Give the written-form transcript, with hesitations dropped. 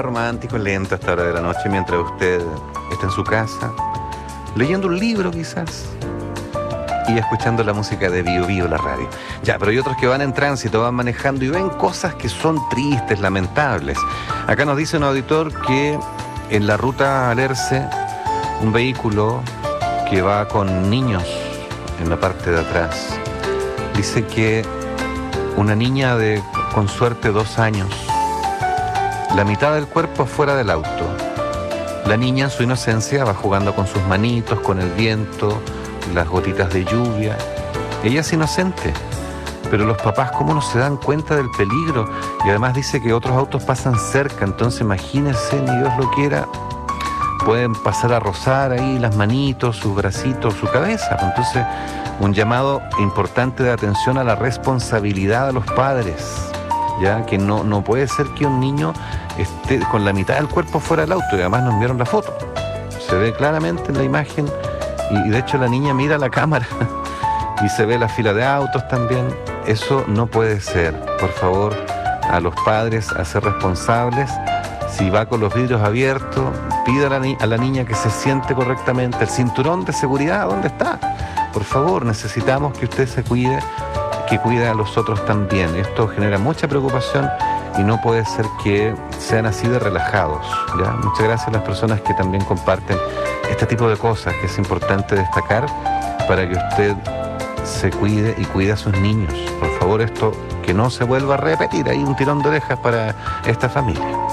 romántico, lento a esta hora de la noche, mientras usted está en su casa, leyendo un libro quizás, y escuchando la música de Bio Bio, la radio. Ya, pero hay otros que van en tránsito, van manejando y ven cosas que son tristes, lamentables. Acá nos dice un auditor que en la ruta Alerce, un vehículo que va con niños en la parte de atrás, dice que una niña de, con suerte, 2 años, la mitad del cuerpo afuera del auto. La niña en su inocencia va jugando con sus manitos, con el viento, las gotitas de lluvia. Ella es inocente, pero los papás cómo no se dan cuenta del peligro, y además dice que otros autos pasan cerca, entonces imagínense, ni Dios lo quiera, pueden pasar a rozar ahí las manitos, sus bracitos, su cabeza. Entonces, un llamado importante de atención a la responsabilidad de los padres, ya que no puede ser que un niño esté con la mitad del cuerpo fuera del auto, y además nos enviaron la foto, se ve claramente en la imagen, y de hecho la niña mira la cámara y se ve la fila de autos también. Eso no puede ser. Por favor, a los padres a ser responsables. Si va con los vidrios abiertos, pida a la niña que se siente correctamente. El cinturón de seguridad, ¿dónde está? Por favor, necesitamos que usted se cuide, que cuide a los otros también. Esto genera mucha preocupación y no puede ser que sean así de relajados, ¿ya? Muchas gracias a las personas que también comparten este tipo de cosas, que es importante destacar para que usted se cuide y cuide a sus niños. Por favor, esto que no se vuelva a repetir. Hay un tirón de orejas para esta familia.